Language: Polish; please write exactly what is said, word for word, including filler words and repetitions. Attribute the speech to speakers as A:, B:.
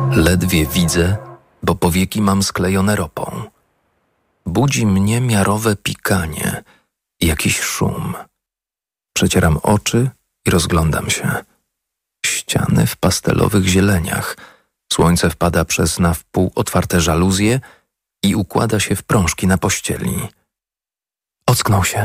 A: Ledwie widzę, bo powieki mam sklejone ropą. Budzi mnie miarowe pikanie i jakiś szum. Przecieram oczy i rozglądam się. Ściany w pastelowych zieleniach. Słońce wpada przez na wpół otwarte żaluzje i układa się w prążki na pościeli. Ocknął się.